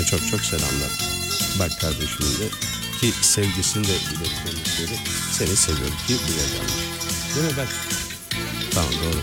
sana çok çok selamlar. Bak kardeşimin de ki sevgisini de iletmek istedi. Seni seviyorum ki buraya gelmiş. Değil mi ben? Tamam doğru.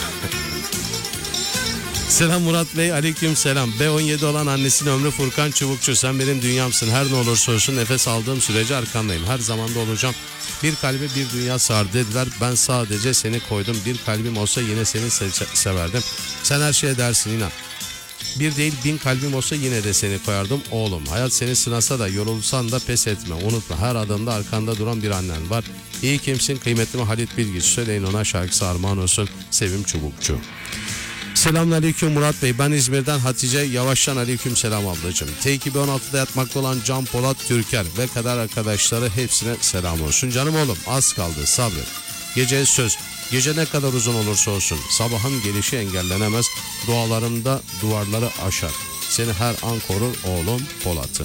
Selam Murat Bey, aleyküm selam. B17 olan annesinin ömrü Furkan Çubukçu. Sen benim dünyamsın. Her ne olursa olsun nefes aldığım sürece arkandayım. Her zaman da olacağım. Bir kalbe bir dünya sar dediler. Ben sadece seni koydum. Bir kalbim olsa yine seni severdim. Sen her şeye dersin inan. Bir değil 1000 kalbim olsa yine de seni koyardım oğlum. Hayat seni sınasa da yorulsan da pes etme. Unutma her adımda arkanda duran bir annen var. İyi kimsin kıymetli mi Halit Bilgiç. Söyleyin ona şarkısı armağan olsun. Sevim Çubukçu. Selamünaleyküm Murat Bey. Ben İzmir'den Hatice Yavaş'tan aleyküm selam ablacığım. T216'da yatmakta olan Can Polat Türker ve kadar arkadaşları hepsine selam olsun. Canım oğlum az kaldı sabret. Gece söz. Gece ne kadar uzun olursa olsun sabahın gelişi engellenemez. Dualarımda duvarları aşar. Seni her an korur oğlum Polat'ın.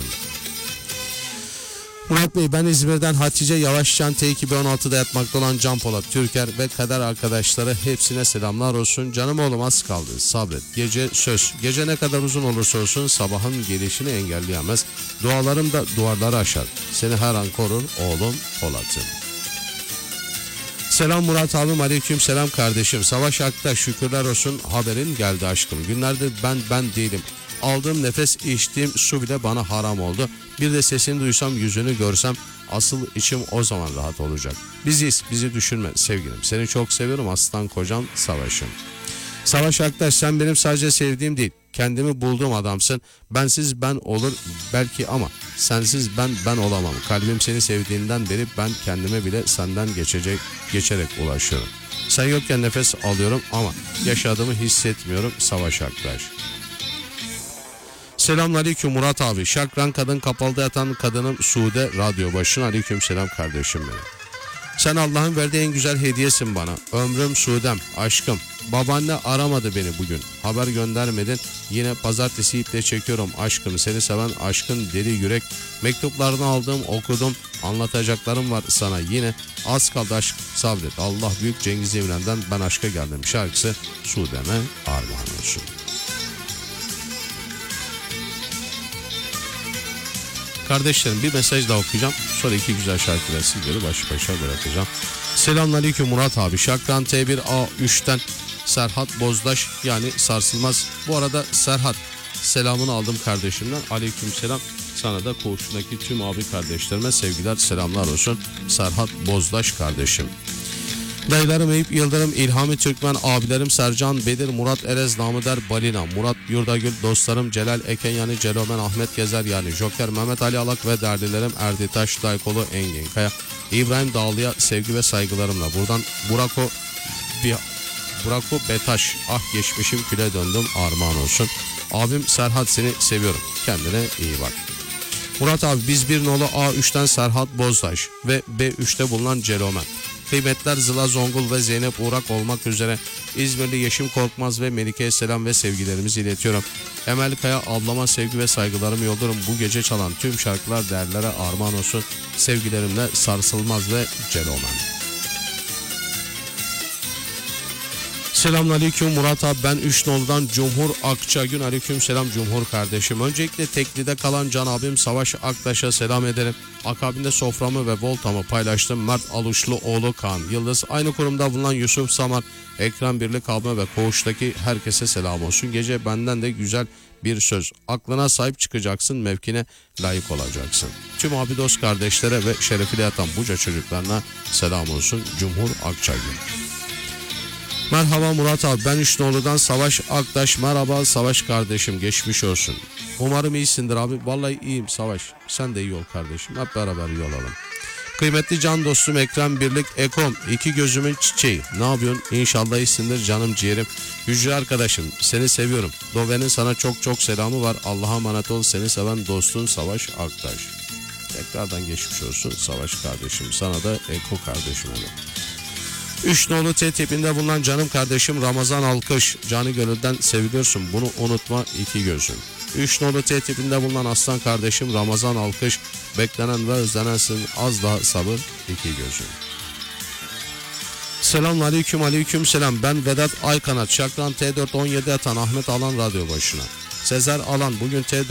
Murat Bey ben İzmir'den Hatice Yavaşcan T216'da yatmakta olan Can Polat Türker ve kader arkadaşları hepsine selamlar olsun. Canım oğlum az kaldı sabret. Gece söz. Gece ne kadar uzun olursa olsun sabahın gelişini engelleyemez. Dualarım da duvarları aşar. Seni her an korur oğlum Polat'ın. Selam Murat abim aleyküm selam kardeşim. Savaş Aktaş şükürler olsun haberin geldi aşkım. Günlerdir ben değilim. Aldığım nefes içtiğim su bile bana haram oldu. Bir de sesini duysam yüzünü görsem asıl içim o zaman rahat olacak. Bizi düşünme sevgilim. Seni çok seviyorum aslan kocam Savaş'ım. Savaş Aktaş sen benim sadece sevdiğim değil. Kendimi bulduğum adamsın. Bensiz ben olur belki ama sensiz ben olamam. Kalbim seni sevdiğinden beri ben kendime bile senden geçerek ulaşıyorum. Sen yokken nefes alıyorum ama yaşadığımı hissetmiyorum Savaş Aktaş. Selamünaleyküm Murat abi. Şakran kadın kapalıda yatan kadınım Sude radyo başına aleyküm selam kardeşim benim. Sen Allah'ın verdiği en güzel hediyesin bana. Ömrüm Sudem, aşkım. Babaanne aramadı beni bugün. Haber göndermedin. Yine pazartesi iple çekiyorum aşkım. Seni seven aşkın deli yürek. Mektuplarını aldım, okudum. Anlatacaklarım var sana yine. Az kaldı aşk sabret. Allah büyük Cengiz Eminen'den ben aşka geldim şarkısı Sude'me armağan olsun. Kardeşlerim bir mesaj daha okuyacağım. Sonra iki güzel şarkılar sizleri baş başa bırakacağım. Selamünaleyküm Murat abi. Şakran T1A3'ten Serhat Bozdaş yani sarsılmaz. Bu arada Serhat selamını aldım kardeşimden. Aleyküm selam. Sana da koğuşundaki tüm abi kardeşlerime sevgiler selamlar olsun. Serhat Bozdaş kardeşim. Dayılarım Eyüp Yıldırım, İlhami Türkmen, abilerim Sercan Bedir, Murat Erez, Namıder Balina, Murat Yurdagül, dostlarım Celal Eken yani Celomen, Ahmet Gezer yani Joker, Mehmet Ali Alak ve derdilerim Erdi Taş, Daykolu, Engin Kaya, İbrahim Dağlı'ya sevgi ve saygılarımla. Buradan Burako Betaş, ah geçmişim küle döndüm armağan olsun. Abim Serhat seni seviyorum. Kendine iyi bak. Murat abi biz bir nolu A3'ten Serhat Boztaş ve B3'te bulunan Celomen. Kıymetler Zıla Zongul ve Zeynep Uğrak olmak üzere İzmirli Yeşim Korkmaz ve Melike'ye selam ve sevgilerimizi iletiyorum. Emel Kaya ablama sevgi ve saygılarımı yolluyorum. Bu gece çalan tüm şarkılar değerlere armağan olsun. Sevgilerimle Sarsılmaz ve Celomen. Selamünaleyküm Murat abi ben Üçnolu'dan Cumhur Akçagün aleyküm selam Cumhur kardeşim. Öncelikle Tekli'de kalan Can abim Savaş Aktaş'a selam ederim. Akabinde soframı ve voltamı paylaştım. Mert Aluşlu oğlu Kaan Yıldız. Aynı kurumda bulunan Yusuf Samar, Ekrem Birlik abime ve koğuştaki herkese selam olsun. Gece benden de güzel bir söz. Aklına sahip çıkacaksın, mevkine layık olacaksın. Tüm abi dost kardeşlere ve şerefiyle yatan buca çocuklarına selam olsun. Cumhur Akçagün. Merhaba Murat abi ben Üçnolu'dan Savaş Aktaş. Merhaba Savaş kardeşim geçmiş olsun. Umarım iyisindir abi. Vallahi iyiyim Savaş. Sen de iyi ol kardeşim. Hep beraber iyi olalım. Kıymetli can dostum Ekrem Birlik Ekom. İki gözümün çiçeği. Ne yapıyorsun? İnşallah iyisindir canım ciğerim. Hücre arkadaşım seni seviyorum. Dove'nin sana çok çok selamı var. Allah'a emanet ol. Seni seven dostun Savaş Aktaş. Tekrardan geçmiş olsun Savaş kardeşim. Sana da Eko kardeşim. Üçnolu T tipinde bulunan canım kardeşim Ramazan Alkış. Canı gönülden seviliyorsun bunu unutma iki gözüm. Üçnolu T tipinde bulunan aslan kardeşim Ramazan Alkış. Beklenen ve özlenensin az daha sabır iki gözüm. Selamünaleyküm aleyküm selam ben Vedat Aykanat. Şakran T417 atan Ahmet Alan radyo başına. Sezer Alan bugün T4